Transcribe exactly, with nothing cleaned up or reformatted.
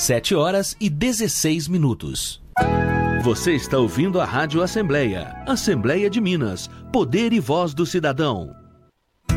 sete horas e dezesseis minutos. Você está ouvindo a Rádio Assembleia. Assembleia de Minas. Poder e voz do cidadão.